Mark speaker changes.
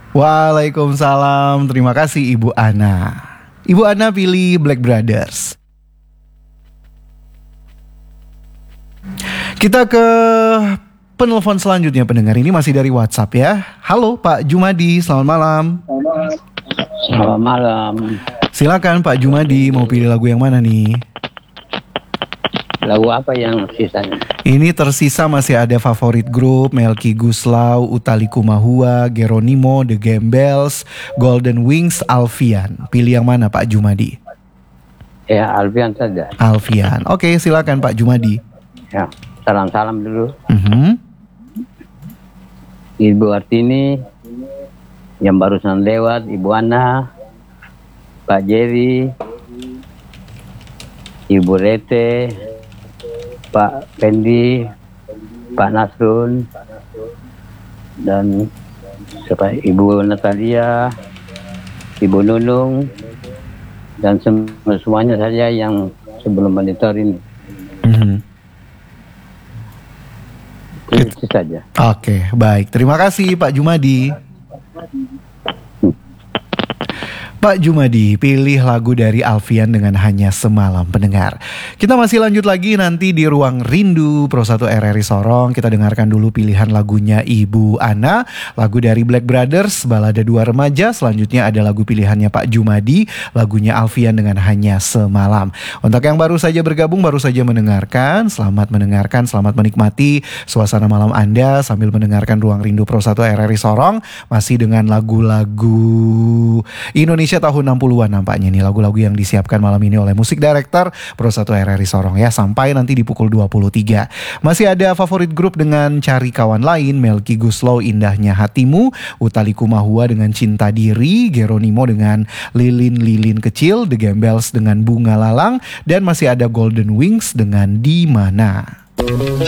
Speaker 1: Waalaikumsalam. Terima kasih Ibu Ana. Ibu Ana pilih Black Brothers. Kita ke penelpon selanjutnya pendengar, ini masih dari WhatsApp ya. Halo Pak Jumadi, selamat malam.
Speaker 2: Selamat malam.
Speaker 1: Silakan Pak Jumadi, mau pilih lagu yang mana nih?
Speaker 2: Lagu apa yang sisanya?
Speaker 1: Ini tersisa masih ada favorit grup, Melky Guslau, Utha Likumahua, Geronimo, The Gembels, Golden Wings, Alfian. Pilih yang mana Pak Jumadi?
Speaker 2: Ya, Alfian saja.
Speaker 1: Alfian. Oke, silakan Pak Jumadi.
Speaker 2: Ya, salam-salam dulu.
Speaker 1: Mhm.
Speaker 2: Ibu Artini yang barusan lewat, Ibu Ana, Pak Jerry, Ibu Rete, Pak Pendi, Pak Nasrun, dan Ibu Natalia, Ibu Nunung, dan semuanya saja yang sebelum monitor ini. Itu saja.
Speaker 1: Oke, baik. Terima kasih Pak Jumadi. Pak Jumadi, pilih lagu dari Alfian dengan Hanya Semalam pendengar. Kita masih lanjut lagi nanti di Ruang Rindu Pro 1 RRI Sorong. Kita dengarkan dulu pilihan lagunya Ibu Ana, lagu dari Black Brothers, Balada Dua Remaja. Selanjutnya ada lagu pilihannya Pak Jumadi, lagunya Alfian dengan Hanya Semalam. Untuk yang baru saja bergabung, baru saja mendengarkan, selamat mendengarkan, selamat menikmati suasana malam Anda sambil mendengarkan Ruang Rindu Pro 1 RRI Sorong. Masih dengan lagu-lagu Indonesia tahun 60-an nampaknya nih, lagu-lagu yang disiapkan malam ini oleh musik director Pro 1 RRI Sorong ya, sampai nanti di pukul 23. Masih ada favorit grup dengan Cari Kawan Lain, Melky Guslau Indahnya Hatimu, Utha Likumahua dengan Cinta Diri, Geronimo dengan Lilin-Lilin Kecil, The Gembels dengan Bunga Lalang, dan masih ada Golden Wings dengan Di Mana.